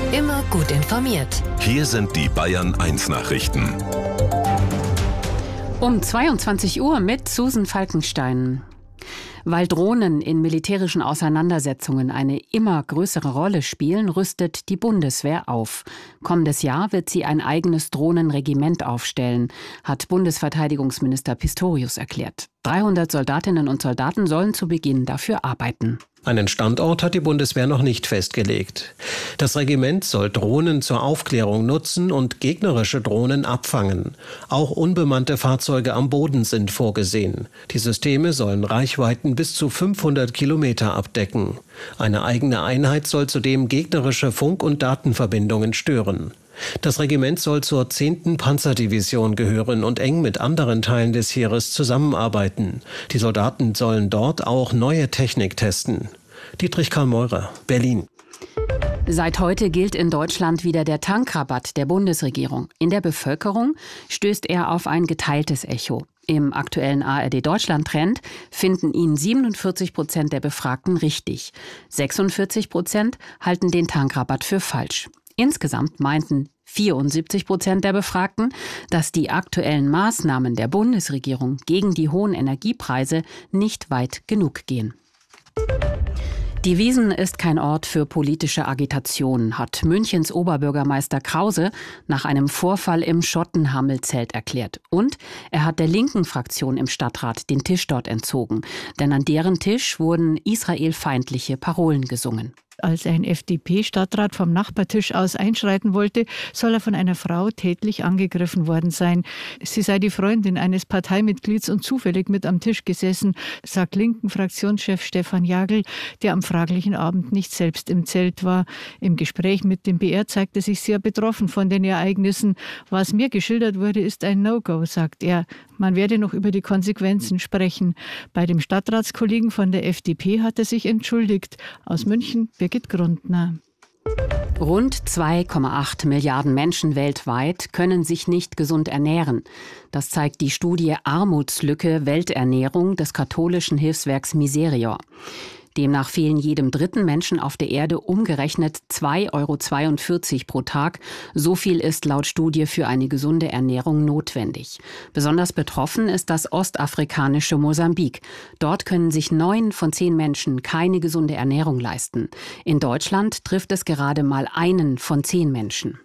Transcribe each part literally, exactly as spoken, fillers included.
Immer gut informiert. Hier sind die Bayern eins Nachrichten. Um zweiundzwanzig Uhr mit Susan Falkenstein. Weil Drohnen in militärischen Auseinandersetzungen eine immer größere Rolle spielen, rüstet die Bundeswehr auf. Kommendes Jahr wird sie ein eigenes Drohnenregiment aufstellen, hat Bundesverteidigungsminister Pistorius erklärt. dreihundert Soldatinnen und Soldaten sollen zu Beginn dafür arbeiten. Einen Standort hat die Bundeswehr noch nicht festgelegt. Das Regiment soll Drohnen zur Aufklärung nutzen und gegnerische Drohnen abfangen. Auch unbemannte Fahrzeuge am Boden sind vorgesehen. Die Systeme sollen Reichweiten bis zu fünfhundert Kilometer abdecken. Eine eigene Einheit soll zudem gegnerische Funk- und Datenverbindungen stören. Das Regiment soll zur zehnten Panzerdivision gehören und eng mit anderen Teilen des Heeres zusammenarbeiten. Die Soldaten sollen dort auch neue Technik testen. Dietrich Karl Meurer, Berlin. Seit heute gilt in Deutschland wieder der Tankrabatt der Bundesregierung. In der Bevölkerung stößt er auf ein geteiltes Echo. Im aktuellen A R D-Deutschland-Trend finden ihn siebenundvierzig Prozent der Befragten richtig. sechsundvierzig Prozent halten den Tankrabatt für falsch. Insgesamt meinten vierundsiebzig Prozent der Befragten, dass die aktuellen Maßnahmen der Bundesregierung gegen die hohen Energiepreise nicht weit genug gehen. Die Wiesn ist kein Ort für politische Agitation, hat Münchens Oberbürgermeister Krause nach einem Vorfall im Schottenhamel-Zelt erklärt. Und er hat der linken Fraktion im Stadtrat den Tisch dort entzogen. Denn an deren Tisch wurden israelfeindliche Parolen gesungen. Als ein F D P-Stadtrat vom Nachbartisch aus einschreiten wollte, soll er von einer Frau tätlich angegriffen worden sein. Sie sei die Freundin eines Parteimitglieds und zufällig mit am Tisch gesessen, sagt linken Fraktionschef Stefan Jagl, der am fraglichen Abend nicht selbst im Zelt war. Im Gespräch mit dem B R zeigte sich sehr betroffen von den Ereignissen. Was mir geschildert wurde, ist ein No-Go, sagt er. Man werde noch über die Konsequenzen sprechen. Bei dem Stadtratskollegen von der F D P hat er sich entschuldigt. Aus München, Birgit Grundner. Rund zwei Komma acht Milliarden Menschen weltweit können sich nicht gesund ernähren. Das zeigt die Studie Armutslücke Welternährung des katholischen Hilfswerks Miserior. Demnach fehlen jedem dritten Menschen auf der Erde umgerechnet zwei Komma zweiundvierzig Euro pro Tag. So viel ist laut Studie für eine gesunde Ernährung notwendig. Besonders betroffen ist das ostafrikanische Mosambik. Dort können sich neun von zehn Menschen keine gesunde Ernährung leisten. In Deutschland trifft es gerade mal einen von zehn Menschen.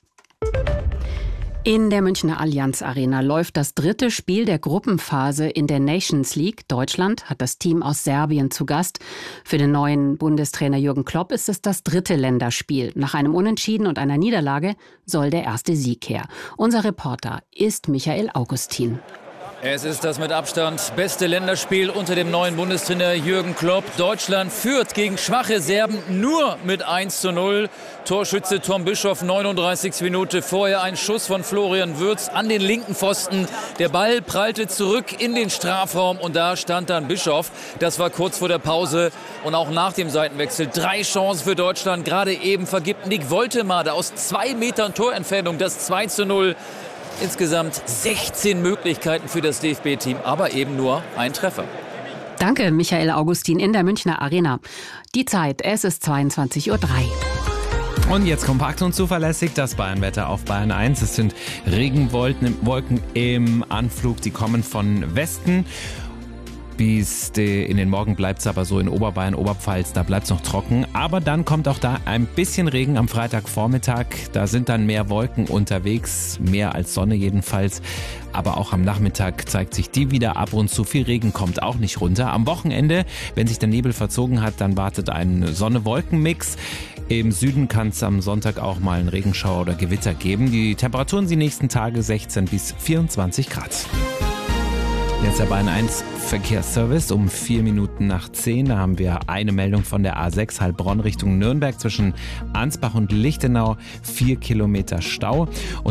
In der Münchner Allianz Arena läuft das dritte Spiel der Gruppenphase in der Nations League. Deutschland hat das Team aus Serbien zu Gast. Für den neuen Bundestrainer Jürgen Klopp ist es das dritte Länderspiel. Nach einem Unentschieden und einer Niederlage soll der erste Sieg her. Unser Reporter ist Michael Augustin. Es ist das mit Abstand beste Länderspiel unter dem neuen Bundestrainer Jürgen Klopp. Deutschland führt gegen schwache Serben nur mit eins zu null. Torschütze Tom Bischoff, neununddreißigste Minute. Vorher ein Schuss von Florian Wirtz an den linken Pfosten. Der Ball prallte zurück in den Strafraum und da stand dann Bischoff. Das war kurz vor der Pause und auch nach dem Seitenwechsel. Drei Chancen für Deutschland. Gerade eben vergibt Nick Woltemade aus zwei Metern Torentfernung das zwei zu null. Insgesamt sechzehn Möglichkeiten für das D F B-Team, aber eben nur ein Treffer. Danke, Michael Augustin in der Münchner Arena. Die Zeit, es ist zweiundzwanzig Uhr drei. Und jetzt kompakt und zuverlässig das Bayernwetter auf Bayern eins. Es sind Regenwolken Wolken im Anflug, die kommen von Westen. Bis in den Morgen bleibt es aber so in Oberbayern, Oberpfalz, da bleibt es noch trocken. Aber dann kommt auch da ein bisschen Regen am Freitagvormittag. Da sind dann mehr Wolken unterwegs, mehr als Sonne jedenfalls. Aber auch am Nachmittag zeigt sich die wieder ab und zu viel Regen kommt auch nicht runter. Am Wochenende, wenn sich der Nebel verzogen hat, dann wartet ein Sonne-Wolken-Mix. Im Süden kann es am Sonntag auch mal einen Regenschauer oder Gewitter geben. Die Temperaturen die nächsten Tage sechzehn bis vierundzwanzig Grad. Jetzt der Bayern eins Verkehrsservice um vier Minuten nach zehn. Da haben wir eine Meldung von der A sechs Heilbronn Richtung Nürnberg zwischen Ansbach und Lichtenau. Vier Kilometer Stau. Und